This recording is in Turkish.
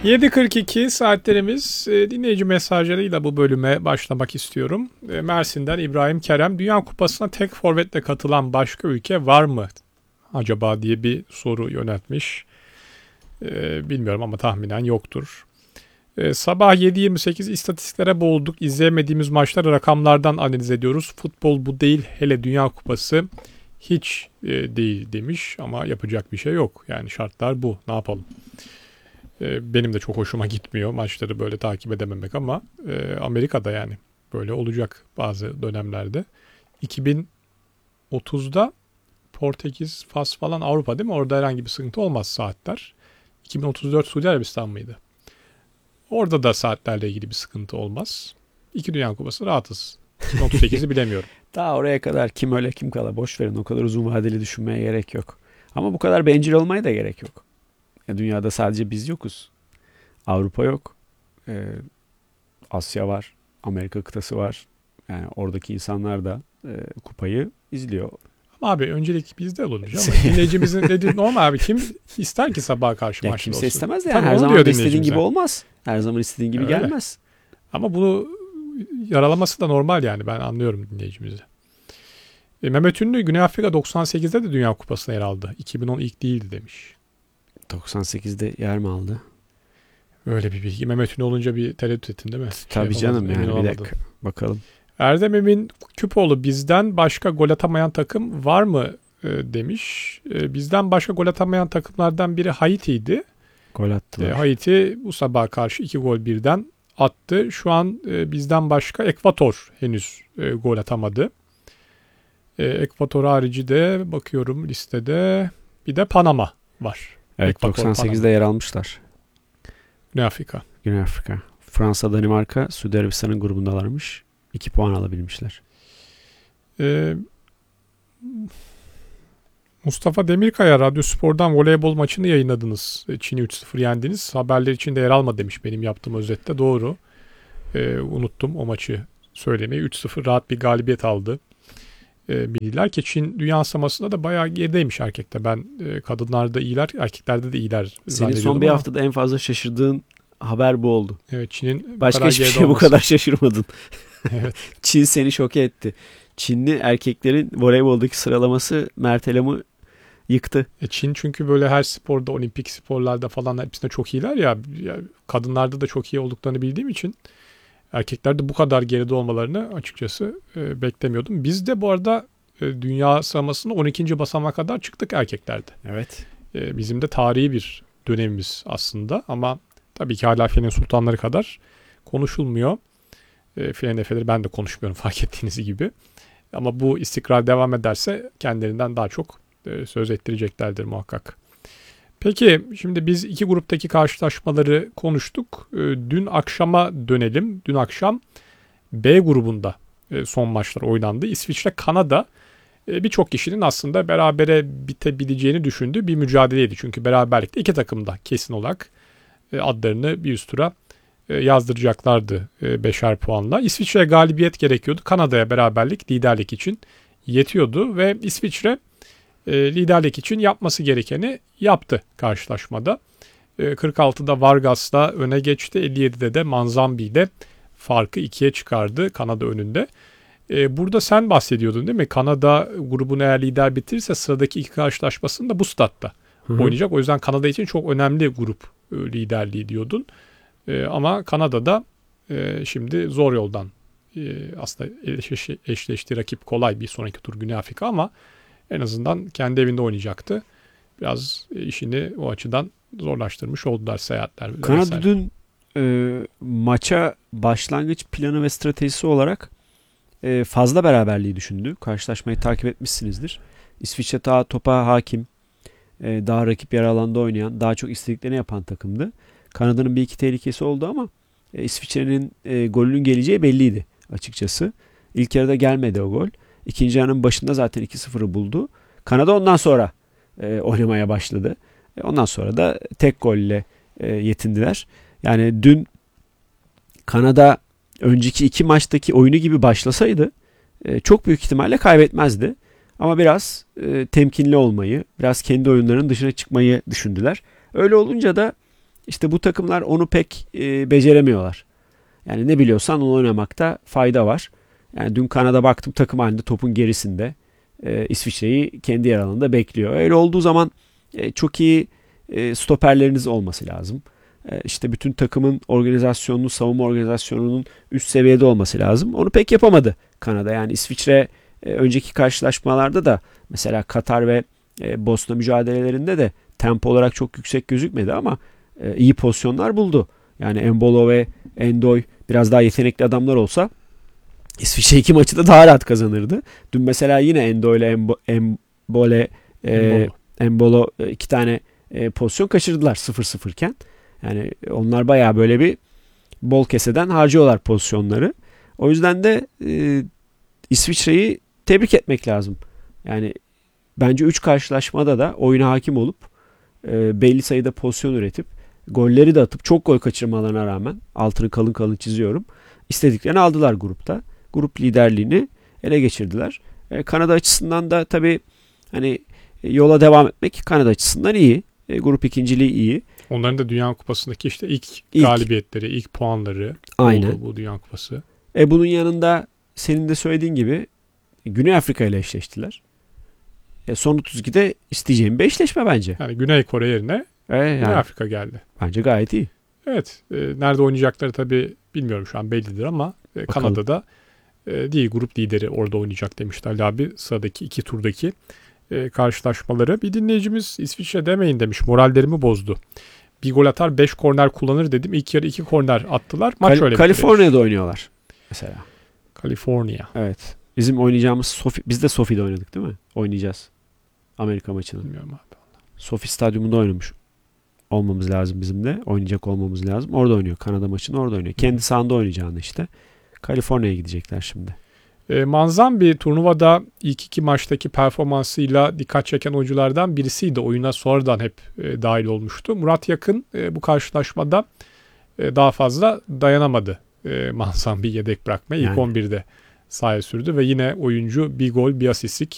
7.42 saatlerimiz. Dinleyici mesajlarıyla bu bölüme başlamak istiyorum. Mersin'den İbrahim Kerem, Dünya Kupası'na tek forvetle katılan başka ülke var mı acaba diye bir soru yöneltmiş. Bilmiyorum ama tahminen yoktur. Sabah 7.28 istatistiklere boğulduk. İzleyemediğimiz maçları rakamlardan analiz ediyoruz. Futbol bu değil, hele Dünya Kupası hiç değil demiş ama yapacak bir şey yok. Yani şartlar bu. Ne yapalım? Benim de çok hoşuma gitmiyor maçları böyle takip edememek ama Amerika'da yani böyle olacak bazı dönemlerde. 2030'da Portekiz, Fas falan Avrupa değil mi? Orada herhangi bir sıkıntı olmaz saatler. 2034 Suudi Arabistan mıydı? Orada da saatlerle ilgili bir sıkıntı olmaz. İki Dünya Kupası rahatız. 2038'i bilemiyorum. Daha oraya kadar kim öyle kim kala boş verin, o kadar uzun vadeli düşünmeye gerek yok. Ama bu kadar bencil olmaya da gerek yok. Dünyada sadece biz yokuz. Avrupa yok. Asya var. Amerika kıtası var. Yani oradaki insanlar da kupayı izliyor. Ama abi öncelik bizde olur ama dinleyicimizin dediği normal abi. Kim ister ki sabaha karşı maçlı olsun? Kimse istemez de yani. Her zaman istediğin gibi olmaz. Her zaman istediğin gibi gelmez. Ama bunu yaralaması da normal yani. Ben anlıyorum dinleyicimizi. Mehmet Ünlü Güney Afrika 98'de de Dünya Kupası'na yer aldı. 2010 ilk değildi demiş. 98'de yer mi aldı? Öyle bir bilgi. Mehmet Ünlü olunca bir tereddüt ettin değil mi? Tabii canım yani bir dakika. Bakalım. Erdem Emin Küpoğlu, bizden başka gol atamayan takım var mı demiş. Bizden başka gol atamayan takımlardan biri Haiti'ydi. Gol attılar. Haiti bu sabaha karşı 2 gol birden attı. Şu an bizden başka Ekvator henüz gol atamadı. Ekvator harici de bakıyorum listede bir de Panama var. Evet, Ekvator, 98'de Panama. yer almışlar. Güney Afrika. Fransa, Danimarka, Suudi Arabistan'ın grubundalarmış. 2 puan alabilmişler. Mustafa Demirkaya, Radyo Spor'dan voleybol maçını yayınladınız. Çin'i 3-0 yendiniz. Haberler içinde yer alma demiş benim yaptığım özette. Doğru. Unuttum o maçı söylemeyi. 3-0 rahat bir galibiyet aldı. Milliler ki Çin dünya sıralamasında da bayağı gerideymiş erkekte. Ben kadınlarda iyiler, erkeklerde de iyiler. Senin son bir haftada en fazla şaşırdığın haber bu oldu. Evet, Çin'in başka hiçbir şeye bu kadar şaşırmadın. Evet. Çin seni şoke etti. Çinli erkeklerin voleyboldaki sıralaması Mert Elam'ı yıktı. Çin çünkü böyle her sporda, olimpik sporlarda falan hepsinde çok iyiler ya. Kadınlarda da çok iyi olduklarını bildiğim için erkeklerde bu kadar geride olmalarını açıkçası beklemiyordum. Biz de bu arada dünya sıralamasında 12. basamağa kadar çıktık erkeklerde. Evet. Bizim de tarihi bir dönemimiz aslında ama tabii ki hala Filenin Sultanları kadar konuşulmuyor. Filenin Efeleri ben de konuşmuyorum fark ettiğiniz gibi. Ama bu istikrar devam ederse kendilerinden daha çok söz ettireceklerdir muhakkak. Peki şimdi biz iki gruptaki karşılaşmaları konuştuk. Dün akşama dönelim. Dün akşam B grubunda son maçlar oynandı. İsviçre, Kanada birçok kişinin aslında berabere bitebileceğini düşündüğü bir mücadeleydi. Çünkü beraberlikte iki takım da kesin olarak adlarını bir üst tura yazdıracaklardı 5'er puanla. İsviçre'ye galibiyet gerekiyordu. Kanada'ya beraberlik liderlik için yetiyordu ve İsviçre liderlik için yapması gerekeni yaptı karşılaşmada. 46'da Vargas'la öne geçti. 57'de de Manzambi'yle farkı 2'ye çıkardı Kanada önünde. Burada sen bahsediyordun değil mi? Kanada grubunu eğer lider bitirirse sıradaki iki karşılaşmasını da bu statta oynayacak. O yüzden Kanada için çok önemli grup liderliği diyordun. Ama Kanada'da şimdi zor yoldan aslında eşleştiği rakip kolay bir sonraki tur Güney Afrika ama en azından kendi evinde oynayacaktı. Biraz işini o açıdan zorlaştırmış oldular seyahatler. Kanada dün maça başlangıç planı ve stratejisi olarak fazla beraberliği düşündü. Karşılaşmayı takip etmişsinizdir. İsviçre daha topa hakim, daha rakip yarı alanda oynayan, daha çok istediklerini yapan takımdı. Kanada'nın bir iki tehlikesi oldu ama İsviçre'nin golünün geleceği belliydi açıkçası. İlk yarıda gelmedi o gol. İkinci yarının başında zaten 2-0'ı buldu. Kanada ondan sonra oynamaya başladı. Ondan sonra da tek golle yetindiler. Yani dün Kanada önceki iki maçtaki oyunu gibi başlasaydı çok büyük ihtimalle kaybetmezdi. Ama biraz temkinli olmayı, biraz kendi oyunlarının dışına çıkmayı düşündüler. Öyle olunca da İşte bu takımlar onu pek beceremiyorlar. Yani ne biliyorsan onu oynamakta fayda var. Yani dün Kanada baktım takım halinde topun gerisinde. İsviçre'yi kendi yer alanında bekliyor. Öyle olduğu zaman çok iyi stoperleriniz olması lazım. İşte bütün takımın organizasyonunun, savunma organizasyonunun üst seviyede olması lazım. Onu pek yapamadı Kanada. Yani İsviçre önceki karşılaşmalarda da mesela Katar ve Bosna mücadelelerinde de tempo olarak çok yüksek gözükmedi ama iyi pozisyonlar buldu. Yani Embolo ve Endoy biraz daha yetenekli adamlar olsa İsviçre iki maçı da daha rahat kazanırdı. Dün mesela yine Endoy ile Embolo iki tane pozisyon kaçırdılar 0-0 iken. Yani onlar bayağı böyle bir bol keseden harcıyorlar pozisyonları. O yüzden de İsviçre'yi tebrik etmek lazım. Yani bence 3 karşılaşmada da oyuna hakim olup belli sayıda pozisyon üretip golleri de atıp çok gol kaçırmalarına rağmen altını kalın kalın çiziyorum. İstediklerini aldılar grupta. Grup liderliğini ele geçirdiler. Kanada açısından da tabii hani yola devam etmek Kanada açısından iyi. Grup ikinciliği iyi. Onların da Dünya Kupası'ndaki işte ilk galibiyetleri, ilk puanları aynen oldu bu Dünya Kupası. Bunun yanında senin de söylediğin gibi Güney Afrika ile eşleştiler. Son 32'de isteyeceğim bir eşleşme bence. Yani Güney Kore yerine Güney Afrika geldi. Bence gayet iyi. Evet. Nerede oynayacakları tabii bilmiyorum şu an bellidir ama Kanada'da değil grup lideri orada oynayacak demişti Ali abi. Sıradaki 2 turdaki karşılaşmaları. Bir dinleyicimiz İsviçre demeyin demiş. Morallerimi bozdu. Bir gol atar 5 korner kullanır dedim. İlk yarı 2 korner attılar. Maç öyle Kaliforniya'da oynuyorlar mesela. Kaliforniya. Evet. Bizim oynayacağımız biz de Sofi'de oynadık değil mi? Oynayacağız. Amerika maçını. Bilmiyorum abi. Sofi Stadyumunda oynamış olmamız lazım bizim de. Oynayacak olmamız lazım. Orada oynuyor. Kanada maçını orada oynuyor. Kendi sahanda oynayacağını işte. Kaliforniya'ya gidecekler şimdi. Manzambi turnuvada ilk 2 maçtaki performansıyla dikkat çeken oyunculardan birisiydi. Oyuna sonradan hep dahil olmuştu. Murat Yakın bu karşılaşmada daha fazla dayanamadı. Manzambi yedek bırakmaya. İlk 11'de sahaya sürdü ve yine oyuncu bir gol bir asistlik